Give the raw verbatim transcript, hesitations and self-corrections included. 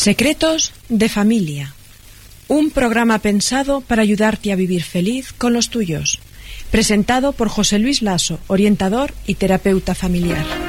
Secretos de familia. Un programa pensado para ayudarte a vivir feliz con los tuyos. Presentado por José Luis Lasso, orientador y terapeuta familiar.